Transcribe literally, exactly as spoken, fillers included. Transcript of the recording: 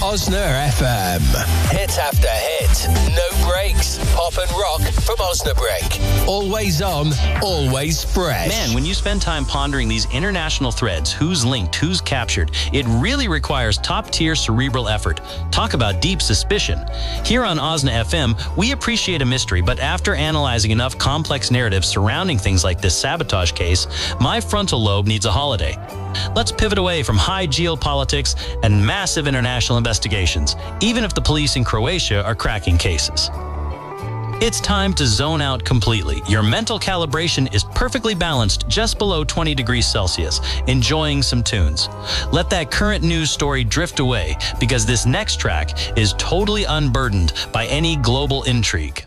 Osna F M. Hit after hit. No breaks. Pop and rock from Osnabrück. Always on, always fresh. Man, when you spend time pondering these international threads, who's linked, who's captured, it really requires top-tier cerebral effort. Talk about deep suspicion. Here on Osna F M, we appreciate a mystery, but after analyzing enough complex narratives surrounding things like this sabotage case, my frontal lobe needs a holiday. Let's pivot away from high geopolitics and massive international investigations, even if the police in Croatia are cracking cases. It's time to zone out completely. Your mental calibration is perfectly balanced just below twenty degrees Celsius, enjoying some tunes. Let that current news story drift away, because this next track is totally unburdened by any global intrigue.